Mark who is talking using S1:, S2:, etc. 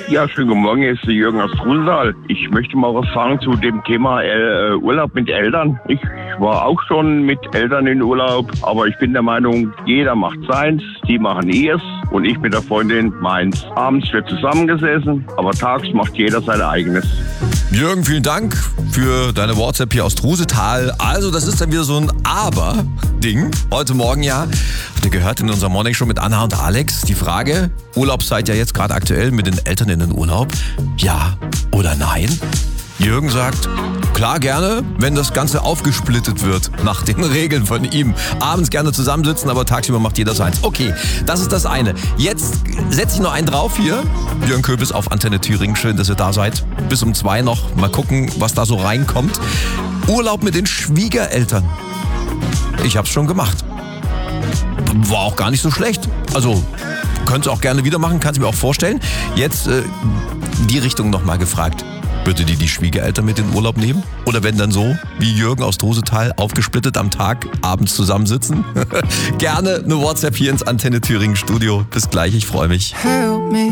S1: Ja, schönen guten Morgen, hier ist der Jürgen aus Trusenthal. Ich möchte mal was sagen zu dem Thema Urlaub mit Eltern. Ich war auch schon mit Eltern in Urlaub, aber ich bin der Meinung, jeder macht seins, die machen ihrs und ich mit der Freundin meins. Abends wird zusammengesessen, aber tags macht jeder sein eigenes.
S2: Jürgen, vielen Dank für deine WhatsApp hier aus Trusenthal. Also, das ist dann wieder so ein Aber-Ding. Heute Morgen ja. Habt ihr gehört in unserer Morning Show mit Anna und Alex? Die Frage, Urlaubszeit ja jetzt gerade aktuell mit den Eltern in den Urlaub. Ja oder nein? Jürgen sagt, klar gerne, wenn das Ganze aufgesplittet wird nach den Regeln von ihm. Abends gerne zusammensitzen, aber tagsüber macht jeder seins. Okay, das ist das eine. Jetzt setze ich noch einen drauf hier. Jürgen Köbis auf Antenne Thüringen. Schön, dass ihr da seid. Bis um 2 noch. Mal gucken, was da so reinkommt. Urlaub mit den Schwiegereltern. Ich hab's schon gemacht. War auch gar nicht so schlecht. Also, könnt ihr auch gerne wieder machen, kannst du mir auch vorstellen. Jetzt die Richtung nochmal gefragt. Würde die Schwiegereltern mit in den Urlaub nehmen? Oder wenn dann so, wie Jürgen aus Trusenthal, aufgesplittet am Tag, abends zusammensitzen? Gerne eine WhatsApp hier ins Antenne Thüringen Studio. Bis gleich, ich freue mich.